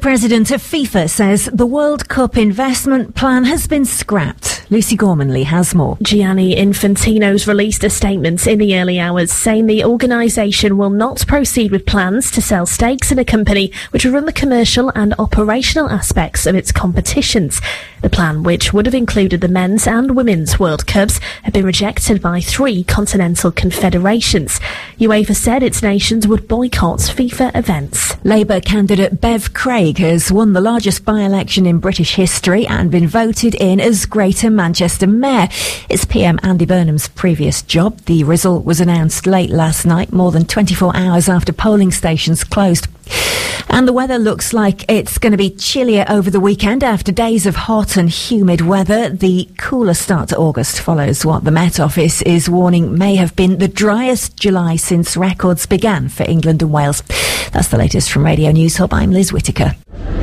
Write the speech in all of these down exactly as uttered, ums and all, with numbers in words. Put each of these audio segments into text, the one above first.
president of FIFA says the World Cup investment plan has been scrapped. Lucy Gormanley has more. Gianni Infantino's released a statement in the early hours saying the organisation will not proceed with plans to sell stakes in a company which will run the commercial and operational aspects of its competitions. The plan, which would have included the men's and women's World Cups, had been rejected by three continental confederations. UEFA said its nations would boycott FIFA events. Labour candidate Bev Craig has won the largest by-election in British history and been voted in as Greater Manchester Mayor. It's P M Andy Burnham's previous job. The result was announced late last night, more than twenty-four hours after polling stations closed. And the weather looks like it's going to be chillier over the weekend after days of hot and humid weather. The cooler start to August follows what the Met Office is warning may have been the driest July since records began for England and Wales. That's the latest from Radio News Hub. I'm Liz Whittaker.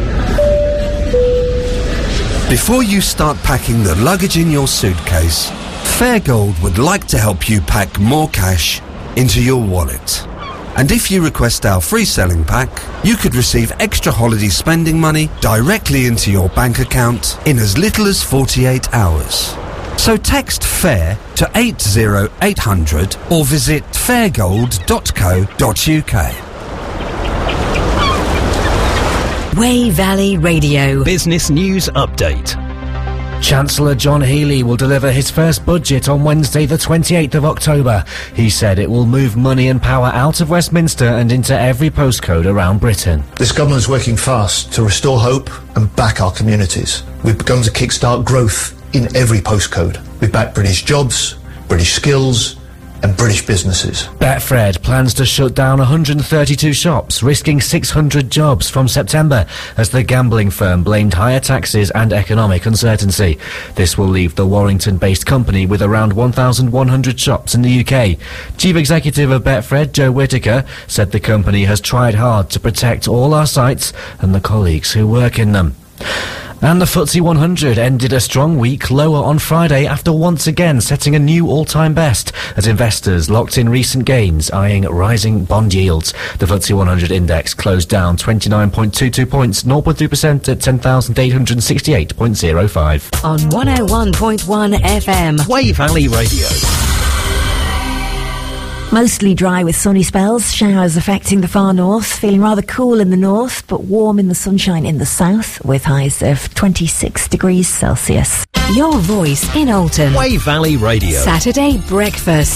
Before you start packing the luggage in your suitcase, Fairgold would like to help you pack more cash into your wallet. And if you request our free selling pack, you could receive extra holiday spending money directly into your bank account in as little as forty-eight hours. So text FAIR to eight zero eight hundred or visit fairgold dot co dot uk. Wey Valley Radio. Business News Update. Chancellor John Healey will deliver his first budget on Wednesday the twenty-eighth of October. He said it will move money and power out of Westminster and into every postcode around Britain. This government is working fast to restore hope and back our communities. We've begun to kickstart growth in every postcode. We've backed British jobs, British skills and British businesses. Betfred plans to shut down one hundred thirty-two shops, risking six hundred jobs from September, as the gambling firm blamed higher taxes and economic uncertainty. This will leave the Warrington-based company with around one thousand one hundred shops in the U K. Chief Executive of Betfred, Joe Whittaker, said the company has tried hard to protect all our sites and the colleagues who work in them. And the F T S E one hundred ended a strong week lower on Friday after once again setting a new all-time best as investors locked in recent gains, eyeing rising bond yields. The F T S E one hundred index closed down twenty-nine point two two points, zero point three percent at ten thousand eight hundred sixty-eight point zero five. On one oh one point one F M. Wey Valley Radio. Mostly dry with sunny spells, showers affecting the far north, feeling rather cool in the north, but warm in the sunshine in the south, with highs of twenty-six degrees Celsius. Your voice in Alton. Wey Valley Radio. Saturday breakfast.